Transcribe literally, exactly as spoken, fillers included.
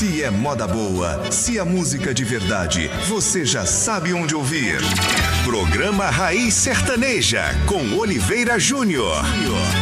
Se é moda boa, se é música de verdade, você já sabe onde ouvir. Programa Raiz Sertaneja, com Oliveira Júnior.